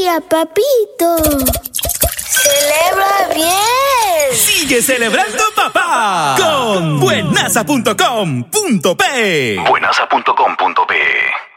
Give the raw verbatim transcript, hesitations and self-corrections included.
día, papito. ¡Celebra bien! ¡Sigue celebrando papá! Con buenaza punto com punto pe. buenaza punto com punto pe